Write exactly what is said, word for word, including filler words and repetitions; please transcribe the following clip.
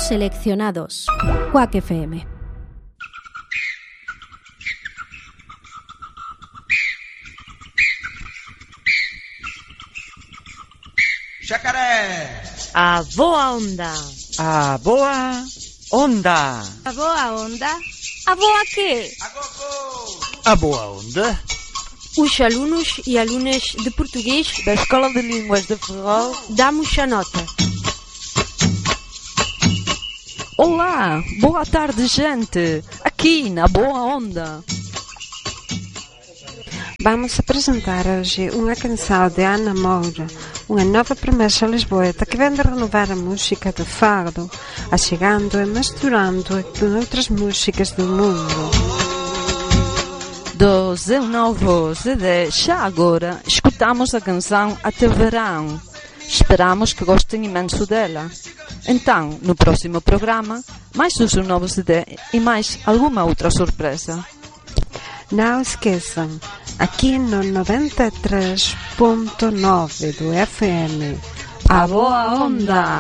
Temas seleccionados. Quack F M. Xacaré! A boa onda! A boa onda! A boa onda? A boa quê? A gogô! A boa onda! Os alunos e alunas de português da Escola de Línguas de Ferrol damos a nota. Olá, boa tarde, gente! Aqui na Boa Onda. Vamos apresentar hoje unha canção de Ana Moura, unha nova promesa lisboeta que vem de renovar a música do fado, achegando e misturando con outras músicas do mundo. Do seu novo C D, já agora, escutamos a canção Até o Verão. Esperamos que gostem imenso dela. Então, no próximo programa, mais o seu novo C D e mais alguma outra surpresa. Não esqueçam, aqui no noventa e três ponto nove do F M, a boa onda!